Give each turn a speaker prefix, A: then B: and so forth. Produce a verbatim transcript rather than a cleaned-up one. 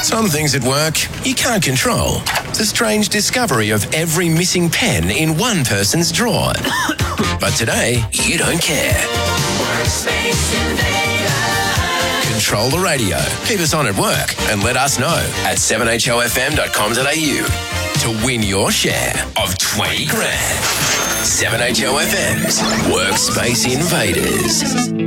A: Some things at work you can't control. The strange discovery of every missing pen in one person's drawer. But today, you don't care. Workspace Invader. Control the radio. Keep us on at work and let us know at seven h o f m dot com dot a u to win your share of twenty grand. seven H O F M's Workspace Invaders.